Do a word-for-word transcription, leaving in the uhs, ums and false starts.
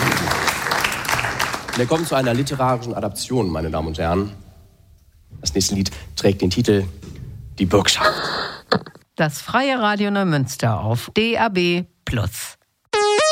Wir kommen zu einer literarischen Adaption, meine Damen und Herren. Das nächste Lied trägt den Titel Die Bürgschaft. Das Freie Radio Neumünster auf D A B Plus.